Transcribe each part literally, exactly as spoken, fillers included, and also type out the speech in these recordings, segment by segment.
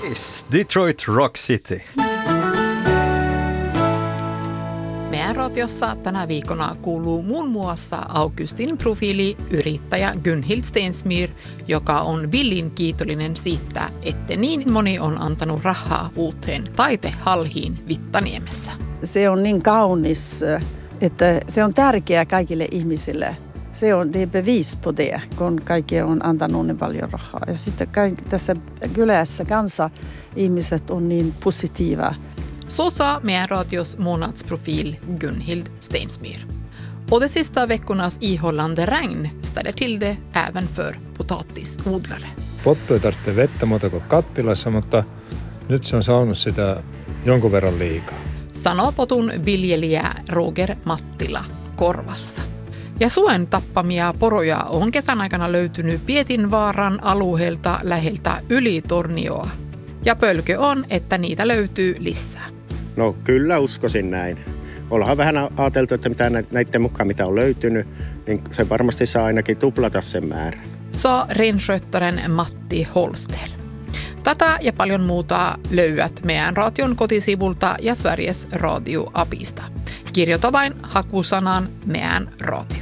Kiss, Detroit Rock City. Meidän radiossa tänä viikona kuuluu muun muassa Augustin profiili yrittäjä Gunhild Stensmyr, joka on villin kiitollinen siitä, että niin moni on antanut rahaa uuteen taitehalliin Vittaniemessä. Se on niin kaunis, että se on tärkeää kaikille ihmisille. Se on det bevis på det, kun kaikki on antanut niin paljon rahaa. Ja sitten tässä kylässä kanssa ihmiset on niin positiiva. Så sa meidän radios månadsprofil Gunhild Stensmyr. Och de sista veckornas ihållande regn ställer till det även för potatisodlare. Pottu ei tarvitse vettä muuta kuin kattilassa, mutta nyt se on saanut sitä jonkun verran liikaa. Sanoo potun viljelijä Roger Mattila Korvassa. Ja suen tappamia poroja on kesän aikana löytynyt Pietinvaaran alueelta läheltä Ylitornioa. Ja pölkö on, että niitä löytyy lisää. No kyllä uskoisin näin. Ollaan vähän ajateltu, että mitä näiden mukaan mitä on löytynyt, niin se varmasti saa ainakin tuplata sen määrän. Sa rensköttaren Matti Holster. Tätä ja paljon muuta löydät meidän radion kotisivulta ja Sveriges Radio-apista. Kirjoita vain hakusanan meidän radio.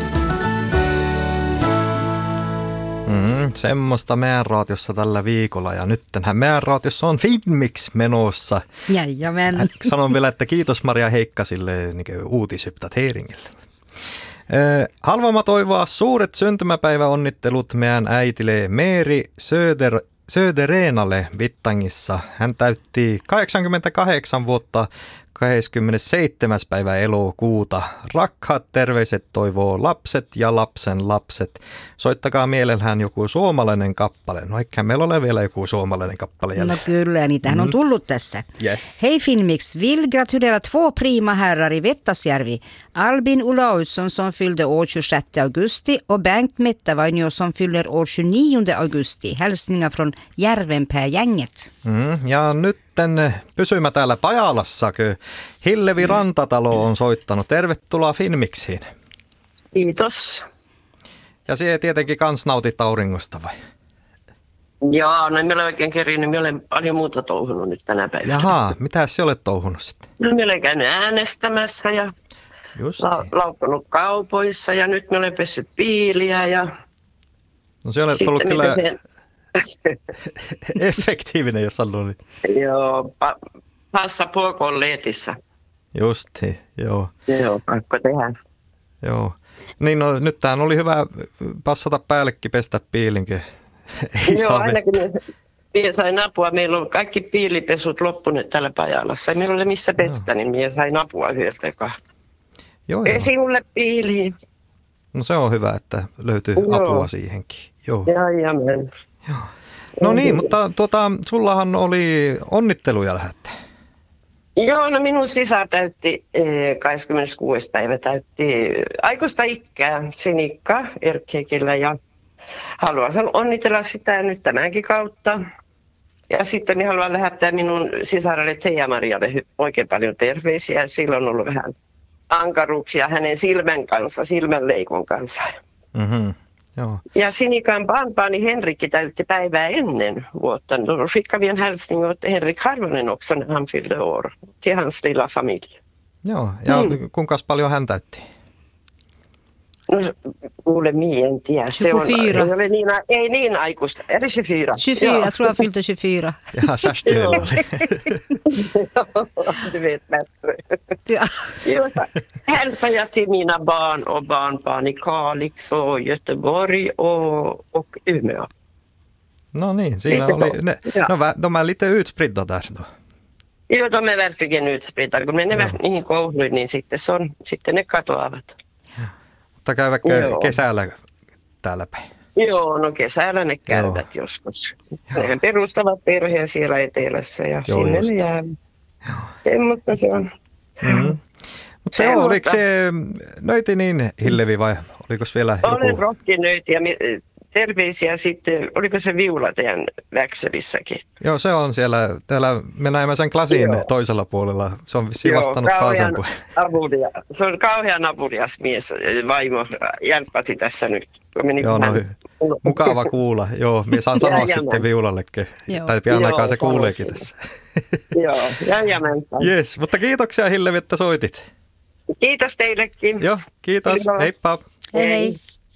Mm, semmoista meidän raatiossa tällä viikolla ja nyttenhän meidän raatiossa on Finmix menossa. Jajamän. Sanon vielä, että kiitos Maria Heikkasille niin uutisypdateringille. Eh, haluamme toivoa suuret syntymäpäiväonnittelut meidän äitille Meeri Söder, Södereenalle Vittangissa. Hän täytti kahdeksankymmentäkahdeksan vuotta kahdeskymmenesseitsemäs päivä elokuuta. Rakkaat terveiset toivoo lapset ja lapsen lapset. Soittakaa mielellään joku suomalainen kappale. No eikä meillä ole vielä joku suomalainen kappale jäljellä. No kyllä, ja niitähän on tullut tässä. Yes. Hej Finmix, vill gratulera två prima herrar i Vettasjärvi. Albin Olautsson som fyllde år tjugosjätte augusti och Bengt Mettavainio som fyller år tjugonionde augusti. Hälsningar från Järvenpää-gänget. Mm, ja nyt pysymä täällä Pajalassa, kun Hillevi Rantatalo on soittanut. Tervetuloa Finmixiin. Kiitos. Ja siellä tietenkin kans nautit auringosta vai? Joo, no minä olen oikein kerinyt. Minä olen paljon muuta touhunut nyt tänä päivänä. Jaha, mitä sinä olet touhunut sitten? No minä olen käynyt äänestämässä ja la- laukkanut kaupoissa ja nyt minä olen pessyt piiliä. Ja no se olet ollut kyllä sen effektiivinen, jos sanoo niin. Joo, pa- passa på kolleetissa. Justi, joo. Joo, pakko tehdä. Joo. Niin no, nyt tähän oli hyvä passata päällekin pestä piilinkin. Ei joo, saa ainakin minä sain apua. Meillä on kaikki piilipesut loppuneet täällä Pajalassa. Ei meillä ole missä pestä, niin minä sain apua yhdeltä joka. Joo, joo. Sinulle piiliin. No se on hyvä, että löytyy joo. apua siihenkin. Joo. Jajamän. Joo. No niin, mutta tuota, sullahan oli onnitteluja lähette. Joo, no minun sisar täytti eh, kahdeskymmeneskuudes päivä täytti aikuista ikää Sinikka Erkkekillä ja haluan onnitella sitä nyt tämänkin kautta. Ja sitten minä haluan lähettää minun sisarelle Teija-Marialle oikein paljon terveisiä. Sillä on ollut vähän ankaruuksia hänen silmän kanssa, silmänleikon kanssa. Mm-hmm. Joo. Ja Sinikan barnbarni Henrikki täytti päivää ennen vuotta. Då skickar vi en hälsning åt Henrik Harvonen också när han fyllde år. Till hans lilla familj. Joo, ja mm. kuinka paljon hän täytti? No, kuule, mie en tiedä. Se on, tjugofyra. ei, ole niin, ei niin aikuista. Är det tjugofyra? tjugofyra, jag tror jag fyllde tjugofyra. Ja, Kerstin oli. Du vet bättre. Ja. Hälsar jag till mina barn och barnbarn i Kalix och Göteborg och, och Umeå. No niin, siinä lite oli, ne, no, de är lite utspridda där då. Jo, de är verkligen utspridda. Kun ne menee niihin kouluihin, niin sitten, se on, sitten ne katoavat. Mutta käyvätkö joo. kesällä täällä päin? Joo, no kesällä ne käyvät joo. joskus. Ne perustavat perheen siellä etelässä ja joo, sinne just. Ne jää. Semmoista se on. Mm-hmm. Mutta se oliko se nöyti niin Hillevi vai oliko vielä joku? Olen rokkinöyti ja terveisiä sitten, oliko se Viula teidän väkselissäkin? Joo, se on siellä, täällä me näemme sen klasin Joo. toisella puolella. Se on vissiin vastannut taasen puheen. Se on kauhean avulias mies, vaimo jälppäti tässä nyt. Joo, no, mukava kuulla. Joo, minä saan sanoa sitten Viulallekin. Joo. Tai pian aikaa se kuuleekin tässä. Joo, jääjämän. Yes, mutta kiitoksia Hillevi, että soitit. Kiitos teillekin. Joo, kiitos. Kiitos. Heippa. Hej, hej.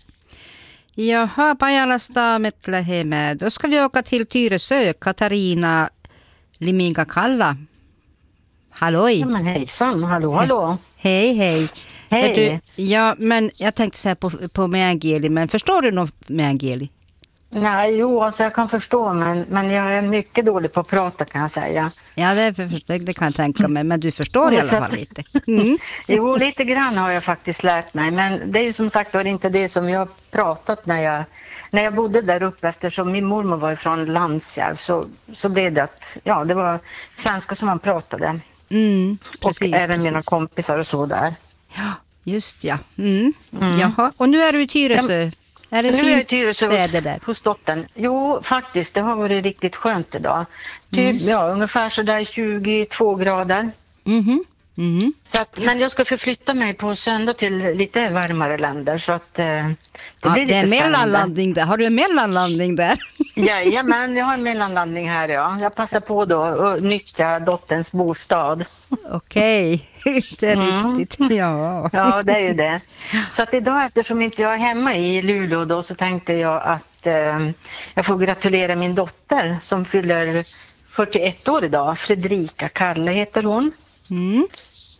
Jaha, Pajalasta med hemma. Då ska vi åka till Tyresö. Katarina Liminka Kalla. Halloj. Ja, men hejsan, hallå, hallå. Hej, hej. Hej. Du, ja, men jag tänkte säga på, på meänkieli, men förstår du något meänkieli? Nej, jo, alltså jag kan förstå, men, men jag är mycket dålig på att prata, kan jag säga. Ja, det, för, det kan jag tänka mig, men du förstår i alla fall lite. Mm. Jo, lite grann har jag faktiskt lärt mig, men det är ju som sagt var inte det som jag har pratat när jag, när jag bodde där uppe, eftersom min mormor var från Landsjärv, så, så blev det att, ja, det var svenska som man pratade. Mm, precis, och även precis. mina kompisar och så där. Ja, just ja. Mm. Mm. Jaha, och nu är du i Tyresö. Ja. Är det nu fint är jag Tyresö hos, där? hos dottern. Jo, faktiskt, det har varit riktigt skönt idag. Typ, mm. ja, ungefär så där tjugotvå grader. Mm-hmm. Mm-hmm. Så att, men jag ska förflytta mig på söndag till lite varmare länder, så att eh, det ja, blir lite det är spännande. Mellanlandning där. Har du en mellanlandning där? Jajamän, jag har en mellanlandning här, ja. Jag passar på då att nyttja dotterns bostad. Okej, det är mm. riktigt. Ja. Ja, det är ju det. Så att idag, eftersom inte jag är hemma i Luleå då, så tänkte jag att eh, jag får gratulera min dotter som fyller fyrtioett år idag. Fredrika Kalle heter hon. Mm.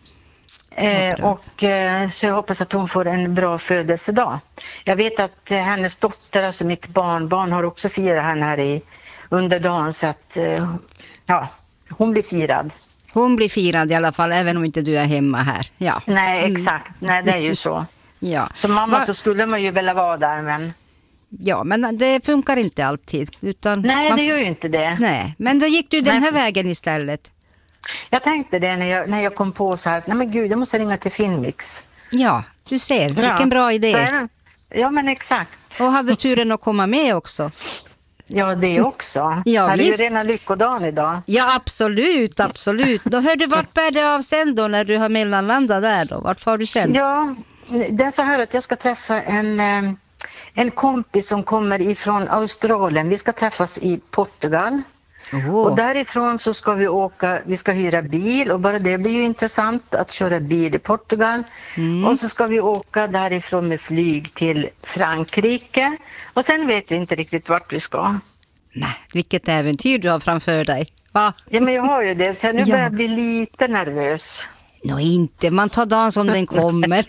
Eh, och eh, så jag hoppas att hon får en bra födelsedag. Jag vet att eh, hennes dotter, alltså mitt barnbarn, har också firat henne här i under dagen, så att eh, ja, hon blir firad. Hon blir firad i alla fall, även om inte du är hemma här. Ja. Nej, exakt. Nej, det är ju så. Ja. Som mamma Va- så skulle man ju vilja vara där, men... Ja, men det funkar inte alltid. Utan Nej, man... det gör ju inte det. Nej, men då gick du den här Nej. vägen istället. Jag tänkte det när jag, när jag kom på så här, nej men gud, jag måste ringa till Finnmix. Ja, du ser, vilken Ja. bra idé. Så är- Ja, men exakt. Och hade turen att komma med också. Ja, det också. Ja, här är ju visst. rena lyckodagen idag. Ja, absolut, absolut. Då hör du, vart bär det av sen då när du har mellanlandat där då? Vart får du sen? Ja, det är så här att jag ska träffa en, eh, en kompis som kommer ifrån Australien. Vi ska träffas i Portugal. Oh. Och därifrån så ska vi åka, vi ska hyra bil, och bara det blir ju intressant att köra bil i Portugal. Mm. Och så ska vi åka därifrån med flyg till Frankrike, och sen vet vi inte riktigt vart vi ska. Nej, vilket äventyr du har framför dig. Va? Ja, men jag har ju det, så nu Ja. börjar jag bli lite nervös. Nå inte, man tar dagen som den kommer.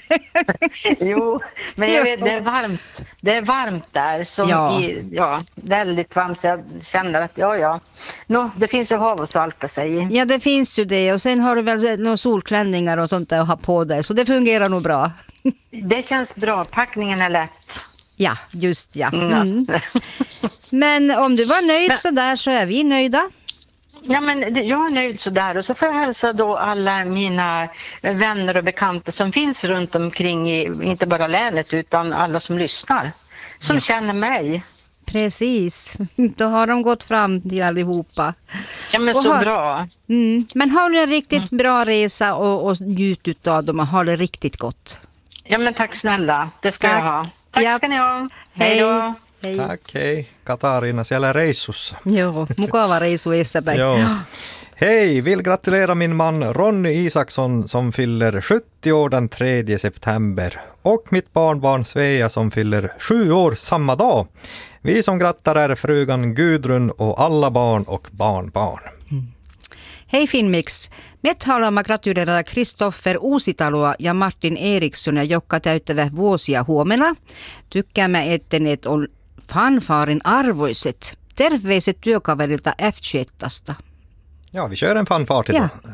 Jo, men jag Jo. vet, det är varmt. Det är varmt där, som Ja. i, ja, väldigt varmt, så jag känner att ja, ja. Nå, det finns ju hav att svalka sig i. Ja, det finns ju det. Och sen har du väl några solklänningar och sånt där att ha på dig. Så det fungerar nog bra. Det känns bra, packningen är lätt. Ja, just ja. Mm. Mm. Men om du var nöjd Men- så där så är vi nöjda. Ja, men det- jag är nöjd sådär, och så får jag hälsa då alla mina vänner och bekanta som finns runt omkring i, inte bara länet, utan alla som lyssnar, som Ja. känner mig. Precis, då har de gått fram till allihopa. Ja, men Och så har- bra. Mm. Men har ni en riktigt bra resa och, och njut av dem och ha det riktigt gott. Ja, men tack snälla, det ska Tack. jag ha. Tack Ja. ska ni ha. Hej då. Hej. Tack, hej. Katarina siellä reissussa. Joo, mukava reisu Essapäin. Joo. Hej, vill gratulera min man Ronny Isaksson som fyller sjuttio år den tredje september och mitt barnbarn Svea som fyller sju år samma dag. Vi som grattar är frugan Gudrun och alla barn och barnbarn. Hei Finnmix. Me haluamme gratuleerata Kristoffer Uusitaloa ja Martin Erikssonia, jotka täyttävät vuosia huomenna. Tykkäämme, että ne on fanfaarin arvoiset. Terveiset työkaverilta F tjugoett. Ja, vi kör en fanfart idag. Ja.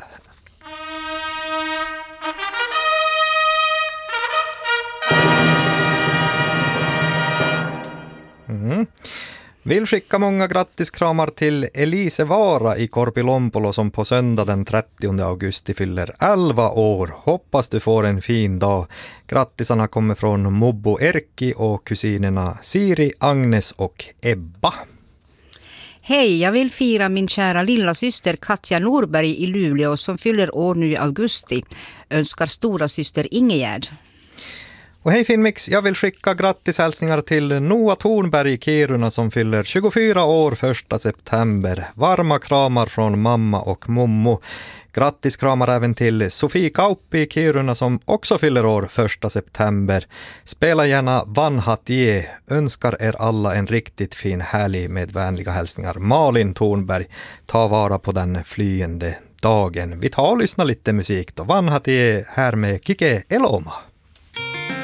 Mm. Vill skicka många grattiskramar till Elise Vara i Korpilompolo som på söndag den trettionde augusti fyller elva år. Hoppas du får en fin dag. Grattisarna kommer från Mobbo Erkki och kusinerna Siri, Agnes och Ebba. Hej, jag vill fira min kära lilla syster Katja Norberg i Luleå som fyller år nu i augusti. Önskar stora syster Ingegärd. Och hej Finnmix, jag vill skicka grattishälsningar till Noah Thornberg i Kiruna som fyller tjugofyra år första september. Varma kramar från mamma och mommo. Grattiskramar även till Sofie Kauppi i Kiruna som också fyller år första september. Spela gärna Vanhatje. Önskar er alla en riktigt fin helg med vänliga hälsningar. Malin Thornberg, ta vara på den flyende dagen. Vi tar och lyssnar lite musik då. Vanhatje här med Kike Eloma.